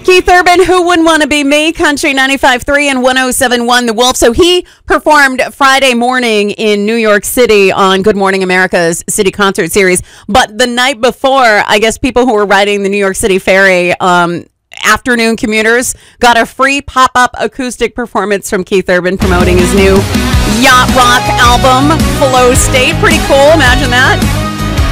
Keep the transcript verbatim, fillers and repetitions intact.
Keith Urban, Who Wouldn't Want to Be Me, Country ninety-five point three and one oh seven point one The Wolf. So he performed Friday morning in New York City on Good Morning America's City Concert Series. But the night before, I guess people who were riding the New York City ferry, um, afternoon commuters, got a free pop-up acoustic performance from Keith Urban promoting his new yacht rock album, Flow State. Pretty cool. Imagine that.